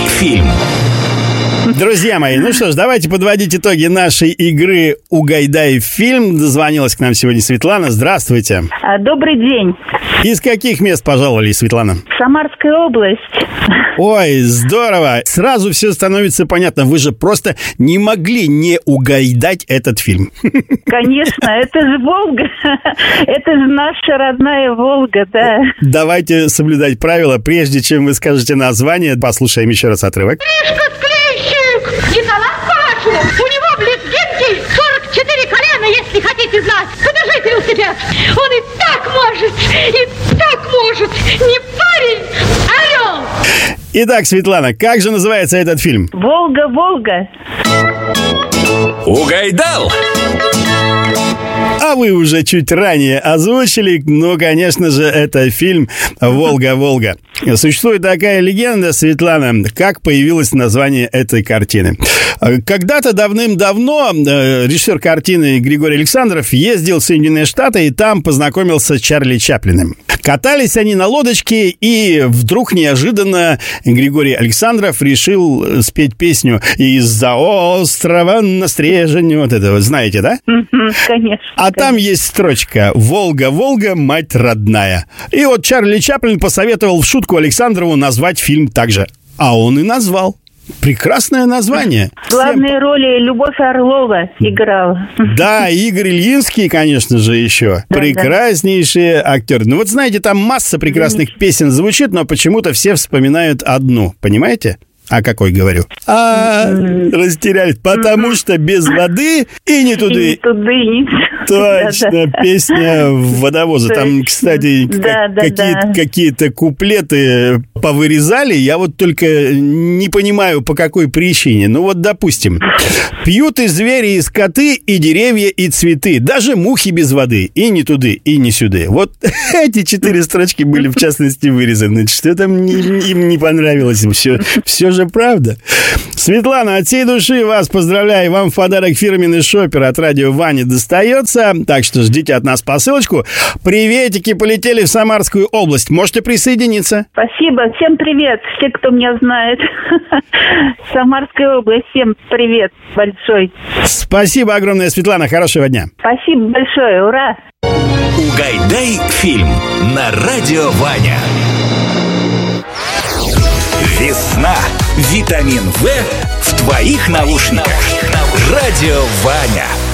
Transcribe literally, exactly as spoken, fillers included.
фильм. Друзья мои, ну что ж, давайте подводить итоги нашей игры «Угайдай фильм». Дозвонилась к нам сегодня Светлана. Здравствуйте. Добрый день. Из каких мест пожаловали, Светлана? Самарская область. Ой, здорово. Сразу все становится понятно. Вы же просто не могли не угайдать этот фильм. Конечно, это же Волга. Это же наша родная Волга, да. Давайте соблюдать правила. Прежде чем вы скажете название, послушаем еще раз отрывок. Николай Квашинов, у него в лезгинке сорок четыре колена, если хотите знать. Подождите, велосипед. Он и так может, и так может. Не парень, орел. Итак, Светлана, как же называется этот фильм? Волга, Волга. Угайдал! А вы уже чуть ранее озвучили, ну, конечно же, это фильм «Волга-Волга». Существует такая легенда, Светлана, как появилось название этой картины. Когда-то давным-давно режиссер картины Григорий Александров ездил в Соединенные Штаты и там познакомился с Чарли Чаплиным. Катались они на лодочке, и вдруг неожиданно Григорий Александров решил спеть песню «Из-за острова на стрежень». Вот это вы знаете, да? Конечно. А там есть строчка «Волга-Волга, мать родная». И вот Чарли Чаплин посоветовал в шутку Александрову назвать фильм так же. А он и назвал. Прекрасное название. В главной роли Любовь Орлова играла. Да, Игорь Ильинский, конечно же, еще. Да, Прекраснейший да. актер. Ну вот знаете, там масса прекрасных песен звучит, но почему-то все вспоминают одну. Понимаете? А какой говорю? А, растерялись. Потому что без воды и не туды. И не туды, и не... Точно, да, да. Песня «Водовоза». Там, кстати, да, как, да, какие-то, да. какие-то куплеты повырезали. Я вот только не понимаю, по какой причине. Ну вот, допустим, пьют и звери, и скоты, и деревья, и цветы. Даже мухи без воды. И не туды, и не сюды. Вот эти четыре строчки были, в частности, вырезаны. Что там им не понравилось? Все, все же правда. Светлана, от всей души вас поздравляю. Вам в подарок фирменный шопер от радио Ваня достается. Так что ждите от нас посылочку. Приветики полетели в Самарскую область. Можете присоединиться. Спасибо. Всем привет. Все, кто меня знает. Самарская область. Всем привет большой. Спасибо огромное, Светлана. Хорошего дня. Спасибо большое. Ура! Угайдай фильм на радио Ваня. Весна. Витамин В в твоих наушниках. Радио Ваня.